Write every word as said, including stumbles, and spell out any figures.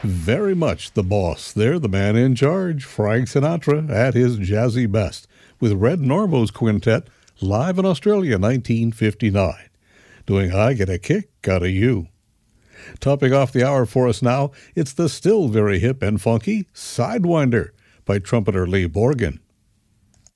Very much the boss. They're the man in charge, Frank Sinatra, at his jazzy best, with Red Norvo's quintet, live in Australia, nineteen fifty-nine, doing I Get a Kick Out of You. Topping off the hour for us now, it's the still very hip and funky Sidewinder by trumpeter Lee Borgen.